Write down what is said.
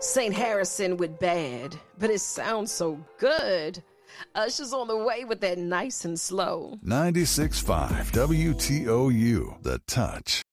St. Harrison with Bad, but it sounds so good. Usher's on the way with that Nice and Slow. 96.5 WTOU, The Touch.